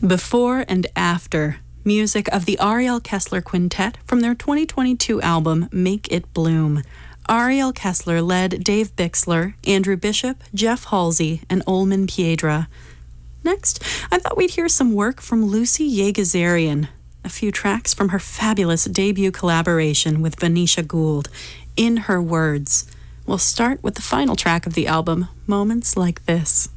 Before and After, music of the Ariel Kessler Quintet from their 2022 album Make It Bloom. Ariel Kessler led Dave Bixler, Andrew Bishop, Jeff Halsey, and Olman Piedra. Next, I thought we'd hear some work from Lucy Yegazarian, a few tracks from her fabulous debut collaboration with Venetia Gould, In Her Words. We'll start with the final track of the album, Moments Like This.